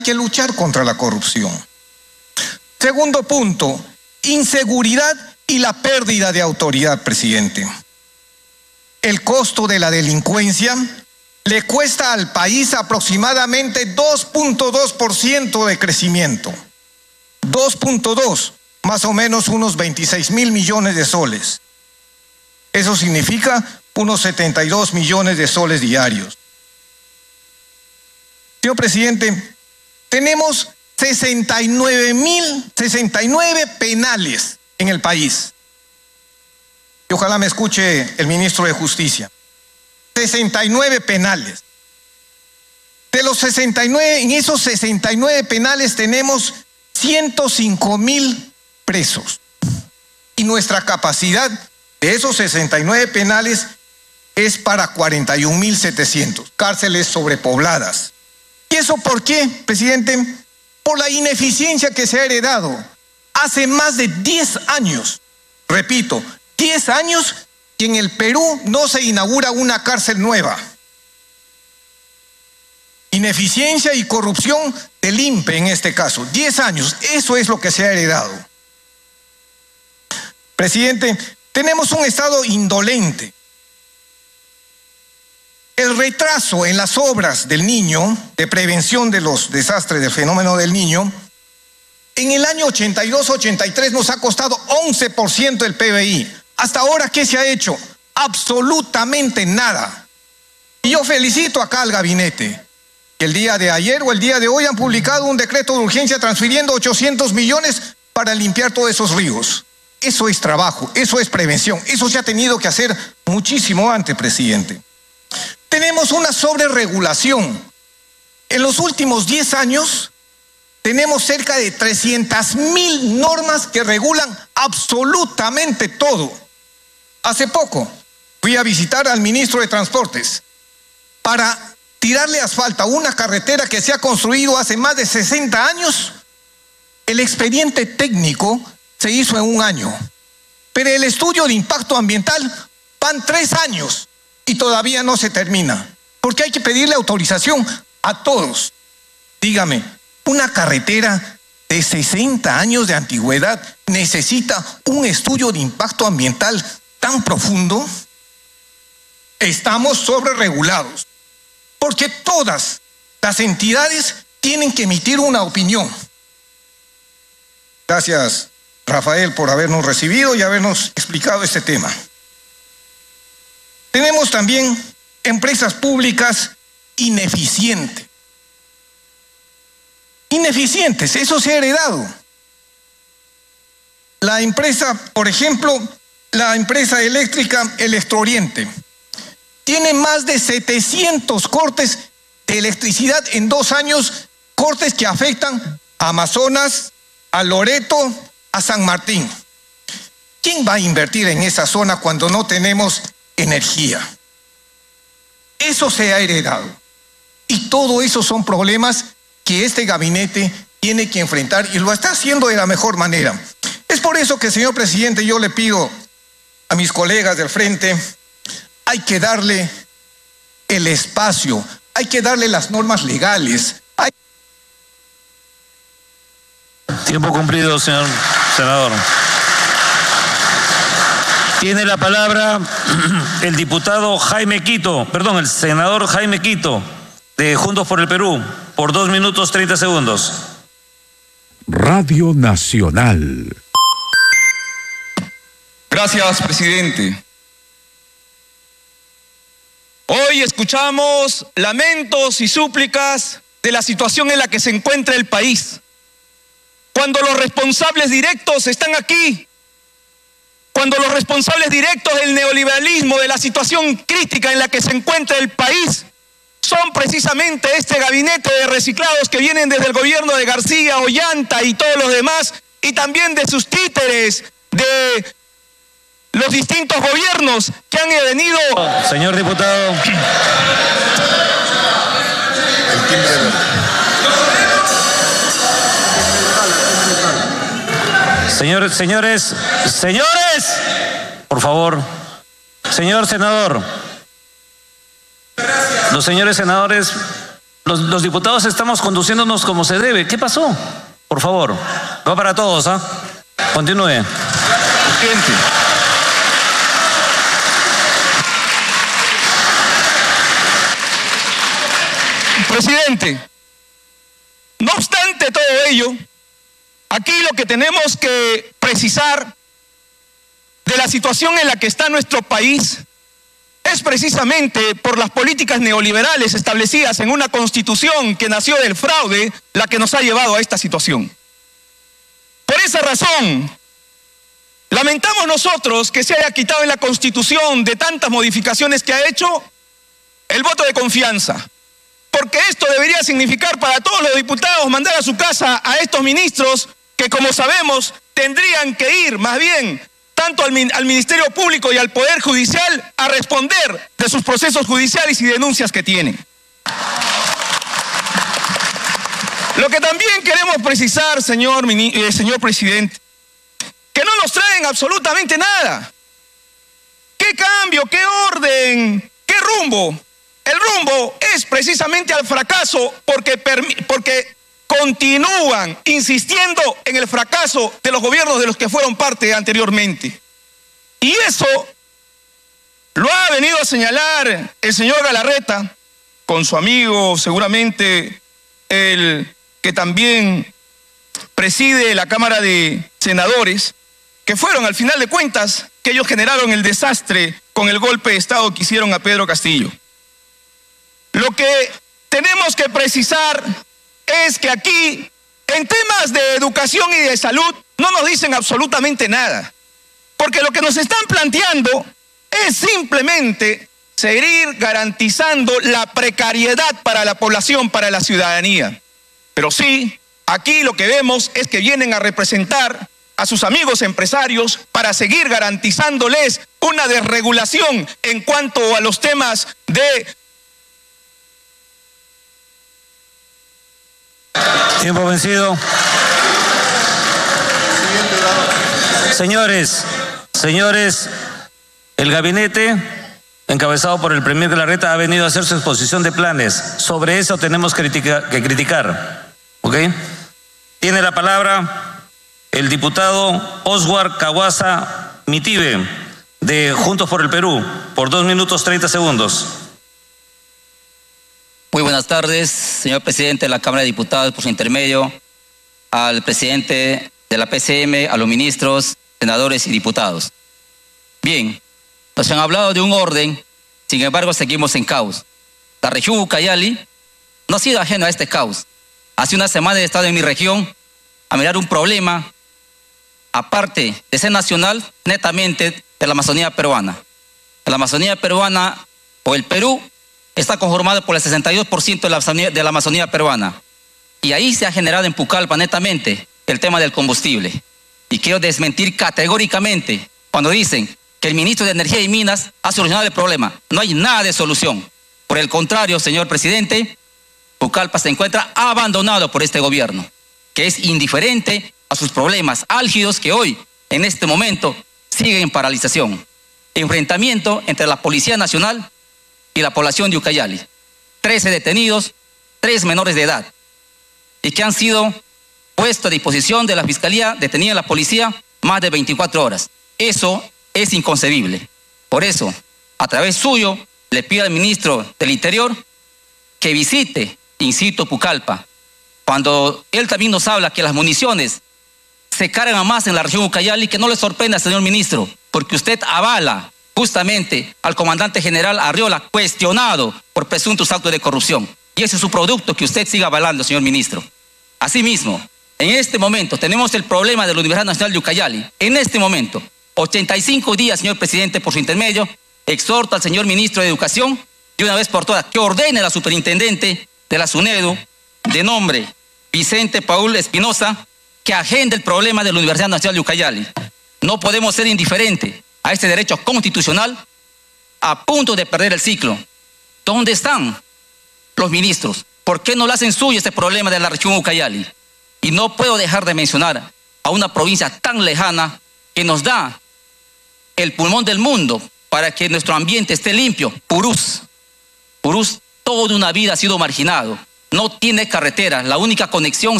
que luchar contra la corrupción. Segundo punto, inseguridad y la pérdida de autoridad, presidente. El costo de la delincuencia le cuesta al país aproximadamente 2.2% de crecimiento. 2.2, más o menos unos 26.000 millones de soles. Eso significa unos 72 millones de soles diarios. Señor presidente, tenemos 69 penales en el país. Y ojalá me escuche el ministro de Justicia. 69 penales. De los 69, en esos 69 penales tenemos 105.000 presos. Y nuestra capacidad de esos 69 penales es para 41.700 cárceles sobrepobladas. ¿Y eso por qué, presidente? Por la ineficiencia que se ha heredado. Hace más de 10 años, repito, 10 años que en el Perú no se inaugura una cárcel nueva. Ineficiencia y corrupción del INPE en este caso. 10 años, eso es lo que se ha heredado. Presidente, tenemos un Estado indolente. El retraso en las obras del Niño, de prevención de los desastres del fenómeno del Niño, en el año 82-83 nos ha costado 11% del PBI. Hasta ahora, ¿qué se ha hecho? Absolutamente nada. Y yo felicito acá al gabinete. El día de ayer o el día de hoy han publicado un decreto de urgencia transfiriendo 800 millones para limpiar todos esos ríos. Eso es trabajo, eso es prevención. Eso se ha tenido que hacer muchísimo antes, presidente. Tenemos una sobreregulación. En los últimos 10 años tenemos cerca de 300.000 normas que regulan absolutamente todo. Hace poco fui a visitar al ministro de Transportes para tirarle asfalto a una carretera que se ha construido hace más de 60 años. El expediente técnico se hizo en 1 año, pero el estudio de impacto ambiental van 3 años y todavía no se termina, porque hay que pedirle autorización a todos. Dígame, una carretera de 60 años de antigüedad necesita un estudio de impacto ambiental tan profundo. Estamos sobreregulados, porque todas las entidades tienen que emitir una opinión. Gracias, Rafael, por habernos recibido y habernos explicado este tema. Tenemos también empresas públicas ineficientes. Ineficientes, eso se ha heredado. La empresa, por ejemplo, la empresa eléctrica Electrooriente, tiene más de 700 cortes de electricidad en 2 años, cortes que afectan a Amazonas, a Loreto, a San Martín. ¿Quién va a invertir en esa zona cuando no tenemos energía? Eso se ha heredado. Y todo eso son problemas que este gabinete tiene que enfrentar y lo está haciendo de la mejor manera. Es por eso que, señor presidente, yo le pido a mis colegas del frente, hay que darle el espacio, hay que darle las normas legales. Tiempo cumplido, señor senador. Tiene la palabra el diputado Jaime Quito, perdón, el senador Jaime Quito, de Juntos por el Perú, por 2 minutos 30 segundos. Radio Nacional. Gracias, presidente. Hoy escuchamos lamentos y súplicas de la situación en la que se encuentra el país. Cuando los responsables directos están aquí, cuando los responsables directos del neoliberalismo, de la situación crítica en la que se encuentra el país, son precisamente este gabinete de reciclados que vienen desde el gobierno de García, Ollanta y todos los demás, y también de sus títeres, de los distintos gobiernos que han venido. Señor diputado. Señores, por favor. Señor senador. Los señores senadores Los diputados estamos conduciéndonos como se debe. ¿Qué pasó? Por favor, va para todos, ¿ah? Continúe. Presidente, no obstante todo ello, aquí lo que tenemos que precisar de la situación en la que está nuestro país es precisamente por las políticas neoliberales establecidas en una constitución que nació del fraude la que nos ha llevado a esta situación. Por esa razón, lamentamos nosotros que se haya quitado en la constitución de tantas modificaciones que ha hecho el voto de confianza, porque esto debería significar para todos los diputados mandar a su casa a estos ministros que, como sabemos, tendrían que ir más bien tanto al Ministerio Público y al Poder Judicial a responder de sus procesos judiciales y denuncias que tienen. Lo que también queremos precisar, señor presidente, que no nos traen absolutamente nada. ¿Qué cambio? ¿Qué orden? ¿Qué rumbo? El rumbo es precisamente al fracaso porque continúan insistiendo en el fracaso de los gobiernos de los que fueron parte anteriormente. Y eso lo ha venido a señalar el señor Galarreta con su amigo, seguramente el que también preside la Cámara de Senadores, que fueron al final de cuentas que ellos generaron el desastre con el golpe de Estado que hicieron a Pedro Castillo. Lo que tenemos que precisar es que aquí, en temas de educación y de salud, no nos dicen absolutamente nada. Porque lo que nos están planteando es simplemente seguir garantizando la precariedad para la población, para la ciudadanía. Pero sí, aquí lo que vemos es que vienen a representar a sus amigos empresarios para seguir garantizándoles una desregulación en cuanto a los temas de... Tiempo vencido. Señores, el gabinete encabezado por el premier Galarreta ha venido a hacer su exposición de planes. Sobre eso tenemos que criticar. ¿Ok? Tiene la palabra el diputado Oswald Kawasa Mitibe, de Juntos por el Perú, por 2 minutos 30 segundos. Muy buenas tardes, señor presidente de la Cámara de Diputados, por su intermedio, al presidente de la PCM, a los ministros, senadores y diputados. Bien, nos han hablado de un orden, sin embargo seguimos en caos. La región Ucayali no ha sido ajena a este caos. Hace una semana he estado en mi región a mirar un problema, aparte de ser nacional, netamente de la Amazonía peruana. La Amazonía peruana, o el Perú, está conformado por el 62% de la Amazonía peruana. Y ahí se ha generado en Pucallpa netamente el tema del combustible. Y quiero desmentir categóricamente cuando dicen que el ministro de Energía y Minas ha solucionado el problema. No hay nada de solución. Por el contrario, señor presidente, Pucallpa se encuentra abandonado por este gobierno, que es indiferente a sus problemas álgidos que hoy, en este momento, siguen en paralización. Enfrentamiento entre la Policía Nacional y la población de Ucayali. 13 detenidos, 3 menores de edad, y que han sido puestos a disposición de la Fiscalía, detenida en la policía, más de 24 horas. Eso es inconcebible. Por eso, a través suyo, le pido al ministro del Interior que visite in situ Pucallpa. Cuando él también nos habla que las municiones se cargan más en la región Ucayali, que no le sorprenda, señor ministro, porque usted avala justamente al comandante general Arriola, cuestionado por presuntos actos de corrupción. Y ese es su producto, que usted siga avalando, señor ministro. Asimismo, en este momento tenemos el problema de la Universidad Nacional de Ucayali. En este momento, 85 días, señor presidente, por su intermedio, exhorto al señor ministro de Educación, de una vez por todas, que ordene a la superintendente de la SUNEDU, de nombre Vicente Paul Espinosa, que agende el problema de la Universidad Nacional de Ucayali. No podemos ser indiferentes a este derecho constitucional a punto de perder el ciclo. ¿Dónde están los ministros? ¿Por qué no le hacen suyo este problema de la región Ucayali? Y no puedo dejar de mencionar a una provincia tan lejana que nos da el pulmón del mundo para que nuestro ambiente esté limpio. Purús. Purús toda una vida ha sido marginado. no tiene carretera. La única conexión